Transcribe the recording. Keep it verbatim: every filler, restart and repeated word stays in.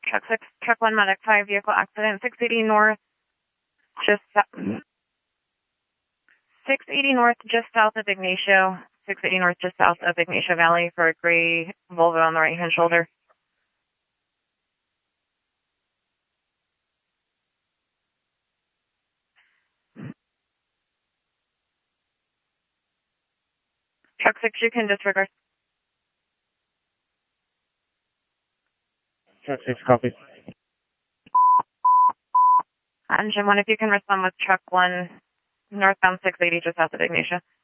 Truck six, truck one, medic five, vehicle accident, six eighty north, just six eighty north, just south of Ignacio. six eighty north, just south of Ignacio Valley for a gray Volvo on the right hand shoulder. Truck six, you can disregard. Truck six, copy. Engine one, if you can respond with truck one, northbound six eighty, just south of Ignacio.